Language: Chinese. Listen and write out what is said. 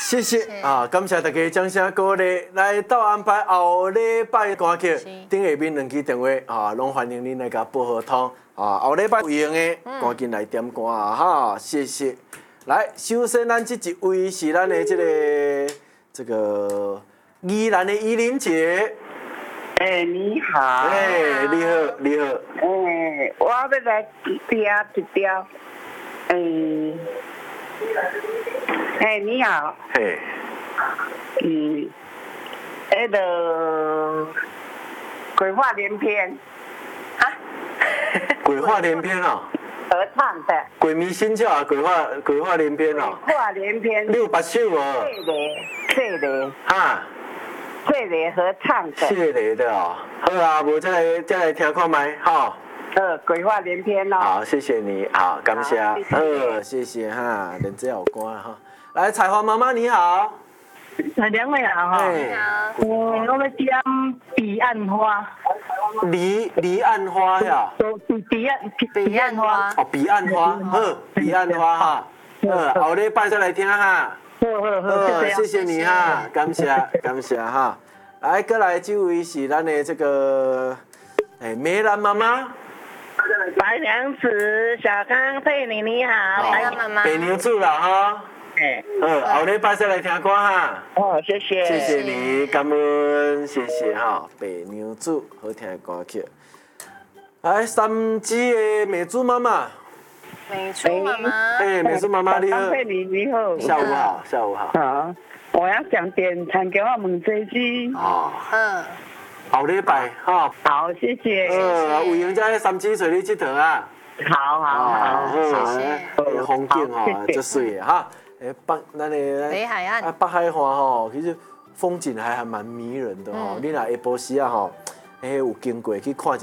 谢谢啊！感谢大家掌声鼓励，来到安排后礼拜歌曲，顶下面2支电话啊，拢欢迎恁来甲报合通啊！后礼拜有用的，赶紧来点歌啊！哈，谢谢。来，首先咱这一位是咱的这个宜兰的依林姐。 你好。 你好，你好。 我要来听一条。你好。那个鬼话连篇。 鬼话连篇啊！ 合唱的。 鬼迷心窍啊！鬼话连篇啊！ 鬼话连篇。 你有捌手无？ 谢雷。谢雷合唱的。 谢雷的哦。好啊，无再来听看麦哈。 鬼话连篇哦。 好，谢谢你，好，感谢。谢谢哈，连这有关哈。来，彩华妈妈你好。 两位好哈。我要点彼岸花。 离岸花呀。 彼岸花。 哦，彼岸花，好，彼岸花哈。后礼拜再来听哈。谢谢你哈，感谢哈。来，过来这位是咱的这个梅兰妈妈。 白娘子，小康佩妮你好， 白娘妈妈。 白娘子啦哈。后礼拜再来听歌哈。 谢谢。 谢谢你，感恩，谢谢哈。白娘子，好听的歌曲。来，3支的美珠妈妈。 美珠妈妈。 美珠妈妈你好。 小康佩妮你好。 下午好，下午好。 好，我要讲点唱给我问这句。 后礼拜哈。 好，谢谢。 有闲在3支找你佚佗啊。 好， 谢谢。风景哈，足水的哈。 北海岸。 北海岸吼，其实风景还蛮迷人的吼。你若下晡时啊吼，有经过去看一